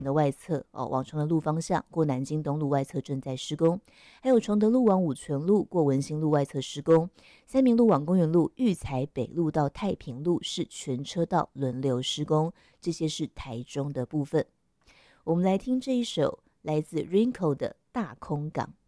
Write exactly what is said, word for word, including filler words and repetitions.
的外侧哦，往崇德路方向过南京东路外侧正在施工，还有崇德路往五权路过文心路外侧施工，三民路往公园路、育才北路到太平路是全车道轮流施工，这些是台中的部分。我们来听这一首来自 Rinko 的《大空港》。